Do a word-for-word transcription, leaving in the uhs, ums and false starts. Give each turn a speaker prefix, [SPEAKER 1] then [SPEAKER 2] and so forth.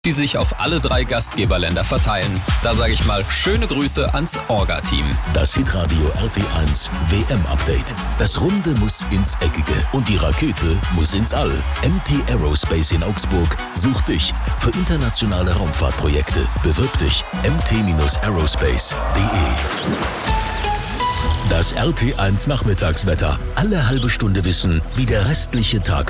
[SPEAKER 1] die sich auf alle drei Gastgeberländer verteilen. Da sage ich mal schöne Grüße ans Orga-Team.
[SPEAKER 2] Das Hitradio R T eins W M-Update. Das Runde muss ins Eckige und die Rakete muss ins All. M T Aerospace in Augsburg sucht dich für internationale Raumfahrtprojekte. Bewirb dich m t aerospace punkt d e. Das R T eins Nachmittagswetter. Alle halbe Stunde wissen, wie der restliche Tag